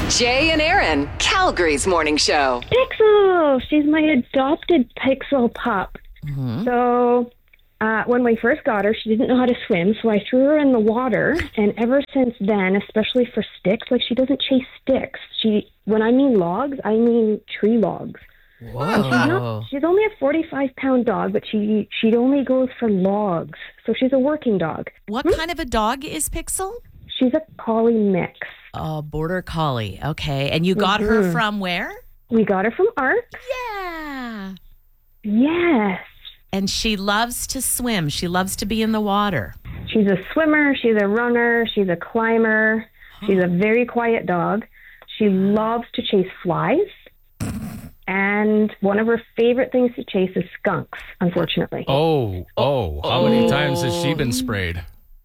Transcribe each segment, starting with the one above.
Jay and Aaron, Calgary's morning show. Pixel! She's my adopted Pixel pup. So when we first got her, she didn't know how to swim, so I threw her in the water. And ever since then, especially for sticks, like she doesn't chase sticks. When I mean logs, I mean tree logs. Whoa. She's only a 45-pound dog, but she only goes for logs. So she's a working dog. What kind of a dog is Pixel? She's a collie mix. Oh, border collie. Okay. And you got her from where? We got her from ARC. Yeah. Yes. And she loves to swim. She loves to be in the water. She's a swimmer. She's a runner. She's a climber. She's a very quiet dog. She loves to chase flies. And one of her favorite things to chase is skunks, unfortunately. Oh. How many times has she been sprayed?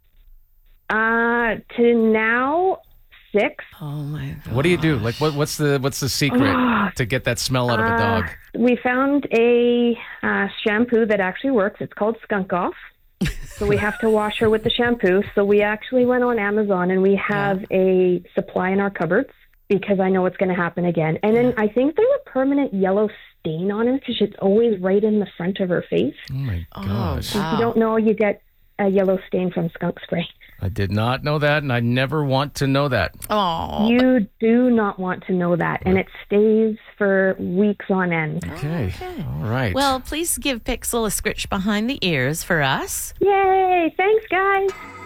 To now, 6. Oh my God. What do you do? Like, what's the secret to get that smell out of a dog? We found a shampoo that actually works. It's called Skunk Off. So we have to wash her with the shampoo. So we actually went on Amazon and we have a supply in our cupboards because I know it's going to happen again. And then I think there's a permanent yellow stain on her because it's always right in the front of her face. Oh my gosh. If you don't know, you get a yellow stain from skunk spray. I did not know that, and I never want to know that. Oh. You do not want to know that, and it stays for weeks on end. Okay. All right. Well, please give Pixel a scritch behind the ears for us. Yay! Thanks, guys.